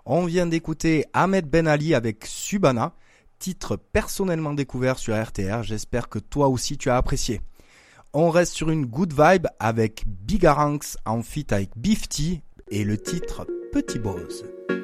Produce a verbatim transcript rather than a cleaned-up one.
On vient d'écouter Ahmed Ben Ali avec Subhana, titre personnellement découvert sur R T R. J'espère que toi aussi tu as apprécié. On reste sur une good vibe avec Bigaranx en feat avec Bifty et le titre Petit Boss.